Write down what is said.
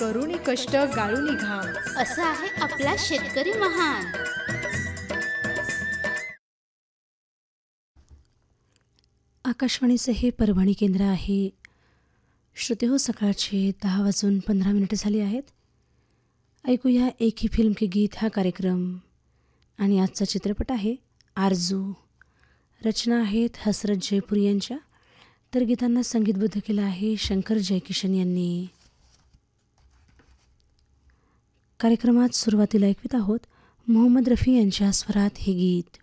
करुणी कष्ट गाळूनी घाम, असा आहे आपला शेतकरी महान. आकाशवाणीचे हे परभणी केंद्र आहे. श्रोते हो, सकाळचे 10:15 झाली आहेत. ऐकूया एक ही फिल्म के गीत हा कार्यक्रम. आणि आजचा चित्रपट आहे आरजू. रचना आहेत हसरत जयपुरी यांच्या, तर गीतांना संगीतबद्ध केलं आहे शंकर जयकिशन यांनी. कार्यक्रमात सुरुवातीला ऐकवीत आहोत मोहम्मद रफी यांच्या स्वरात हे गीत.